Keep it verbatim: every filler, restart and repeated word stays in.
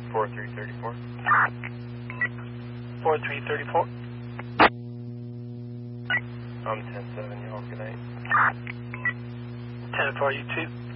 four three three four. four three three four. I'm ten seven, you all good night. ten four, you too.